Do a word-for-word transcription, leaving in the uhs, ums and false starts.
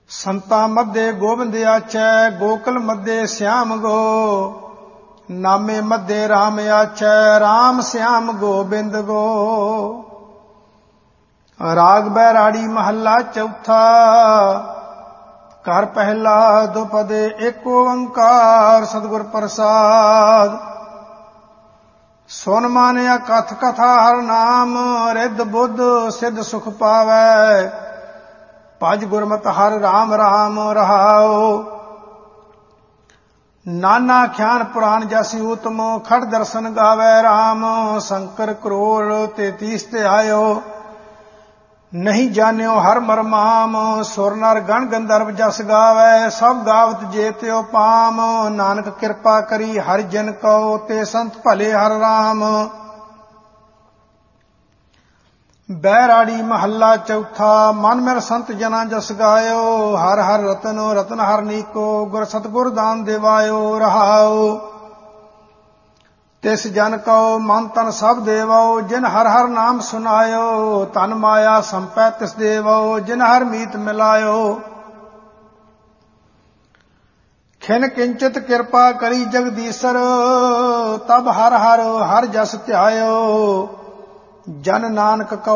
ਸੰਤਾਂ ਮੱਧੇ ਗੋਬਿੰਦ ਆਚੈ, ਗੋਕਲ ਮੱਧੇ ਸਿਆਮ ਗੋ। ਨਾਮੇ ਮੱਧੇ ਰਾਮ ਆਚੈ, ਰਾਮ ਸਿਆਮ ਗੋਬਿੰਦ ਗੋ। ਰਾਗ ਬੈਰਾੜੀ ਮਹੱਲਾ ਚੌਥਾ। ਘਰ ਪਹਿਲਾ ਦੁਪਦੇ ਏਕ ਓੰਕਾਰ, ਸਤਿਗੁਰ ਪ੍ਰਸਾਦ। ਸੁਨ ਮਾਨਿਆ ਕਥ ਕਥਾ ਹਰ ਨਾਮ, ਰਿੱਧ ਬੁੱਧ ਸਿੱਧ ਸੁਖ ਪਾਵੈ। ਭਜ ਗੁਰਮਤਿ ਹਰਿ ਰਾਮ ਰਾਮ ਰਹਾਉ। ਨਾਨਾ ਖਿਆਨ ਪੁਰਾਨ ਜਸੀ ਊਤਮ, ਖੜ ਦਰਸ਼ਨ ਗਾਵੈ ਰਾਮ। ਸ਼ੰਕਰ ਕਰੋੜ ਤੇਤੀਸ ਤੇ ਆਇਓ, ਨਹੀਂ ਜਾਣਿਓ ਹਰ ਮਰਮਾਮ। ਸੁਰ ਨਰ ਗਣ ਗੰਧਰਵ ਜਸ ਗਾਵੈ, ਸਭ ਗਾਵਤ ਜੇ ਤਿਉ ਪਾਮ। ਨਾਨਕ ਕਿਰਪਾ ਕਰੀ ਹਰਿ ਜਨ ਕਉ, ਤੇ ਸੰਤ ਭਲੇ ਹਰਿ ਰਾਮ। ਬੈਰਾੜੀ ਮਹੱਲਾ ਚੌਥਾ। ਮਨ ਮਿਲ ਸੰਤ ਜਨਾ ਜਸ ਗਾਇਓ, ਹਰ ਹਰ ਰਤਨ ਰਤਨ ਹਰ ਨੀਕੋ। ਗੁਰ ਸਤਿਗੁਰ ਦਾਨ ਦੇਵਾਇਓ ਰਹਾਉ। ਤਿਸ ਜਨ ਕਉ ਮਨ ਤਨ ਸਭ ਦੇਵੋ, ਜਿਨ ਹਰ ਹਰ ਨਾਮ ਸੁਨਾਇਓ। ਤਨ ਮਾਇਆ ਸੰਪੈ ਤਿਸ ਦੇਵੋ, ਜਿਨ ਹਰ ਮੀਤ ਮਿਲਾਇਓ। ਖਿਨ ਕਿੰਚਿਤ ਕਿਰਪਾ ਕਰੀ ਜਗਦੀਸਰ, ਤਬ ਹਰ ਹਰ ਹਰ ਜਸ ਧਿਆਇਓ। ਜਨ ਨਾਨਕ ਕਉ